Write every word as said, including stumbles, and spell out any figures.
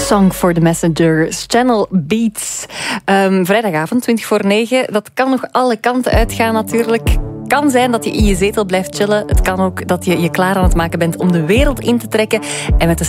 Song for the Messengers, Channel Beats. Um, vrijdagavond, twintig voor negen. Dat kan nog alle kanten uitgaan natuurlijk. Het kan zijn dat je in je zetel blijft chillen. Het kan ook dat je je klaar aan het maken bent om de wereld in te trekken. En met de